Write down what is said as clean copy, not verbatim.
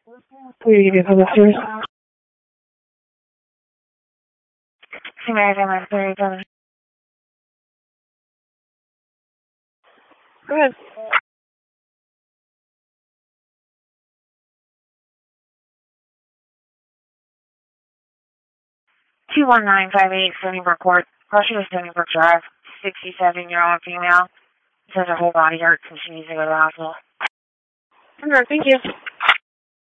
Please give me a public service. American Line 37. Go ahead. 21958 Sunnybrook Court. Russia to Sunnybrook Drive. 67-year-old female. Says her whole body hurts and she needs to go to the hospital. All right, thank you.